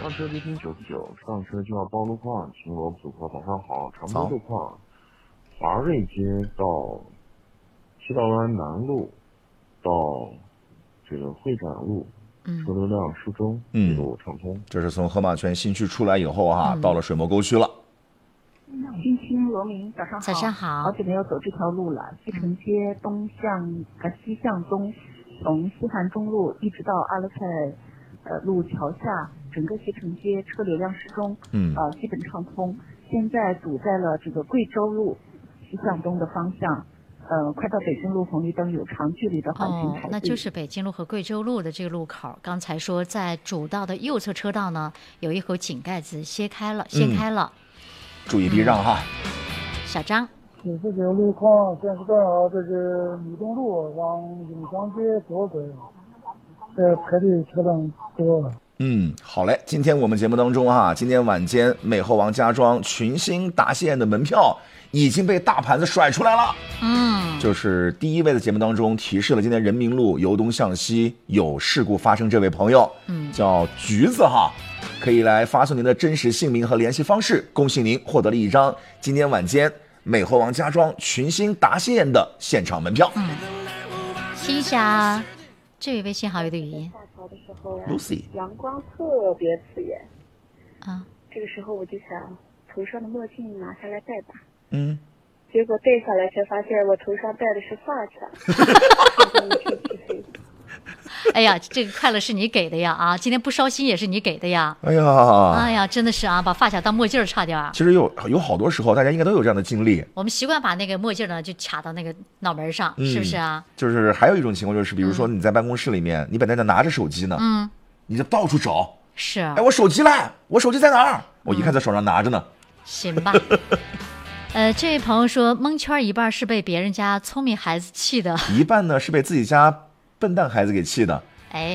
上车接听99，上车就要报路况，请罗布组客早上好。长波路况，华瑞街到七道湾南路到这个会展路，车流量适中，一路畅通。 这是从河马泉新区出来以后到了水磨沟区了。 金星罗明，早上好。 早上好。 好久没有走这条路了，西城街西向东，从西汉中路一直到阿勒泰路桥下，整个西城街车流量适中，基本畅通。现在堵在了这个贵州路西向东的方向，快到北京路红绿灯有长距离的缓行排队。 那就是北京路和贵州路的这个路口。刚才说在主道的右侧车道呢，有一口井盖子掀开了。 注意避让哈。 小张 ，99路况现时到这个米东路往永祥街左拐，排队车辆多了。 好嘞，今天我们节目当中今天晚间美猴王家庄群星答谢宴的门票已经被大盘子甩出来了。就是第一位的节目当中提示了今天人民路由东向西有事故发生这位朋友，叫橘子可以来发送您的真实姓名和联系方式，恭喜您获得了一张今天晚间美猴王家庄群星答谢宴的现场门票。 听一下这位微信好友的语音。 的时候 Lucy， 阳光特别刺眼这个时候我就想头上的墨镜拿下来戴吧，结果戴下来才发现我头上戴的是发卡。 哎呀，这个快乐是你给的呀今天不烧心也是你给的呀。 哎呀， 真的是把发卡当墨镜差点。 其实有好多时候大家应该都有这样的经历。 我们习惯把那个墨镜呢就卡到那个脑门上，是不是啊？ 就是还有一种情况就是，比如说你在办公室里面，你本来在拿着手机呢，你就到处找。 是。 哎，我手机嘞，我手机在哪儿？我一看在手上拿着呢。 行吧。这位朋友说蒙圈一半是被别人家聪明孩子气的， 一半呢是被自己家笨蛋孩子给气的。